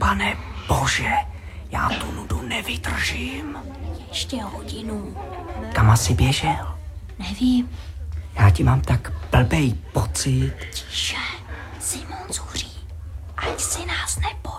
Pane Bože, já tu nudu nevydržím. Ještě hodinu. Kam asi běžel? Nevím. Já ti mám tak blbej pocit. Tiš.